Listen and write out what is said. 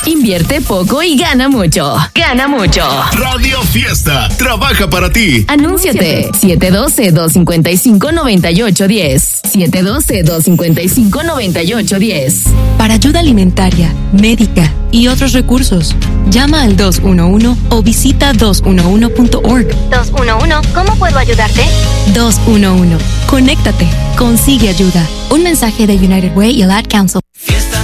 Invierte poco y gana mucho. Gana mucho. Radio Fiesta trabaja para ti. Anúnciate. 712-255-9810. 712-255-9810. Para ayuda alimentaria, médica y otros recursos, llama al 211 o visita 211.org. 211, ¿cómo puedo ayudarte? 211. Conéctate. Consigue ayuda. Un mensaje de United Way y el Ad Council.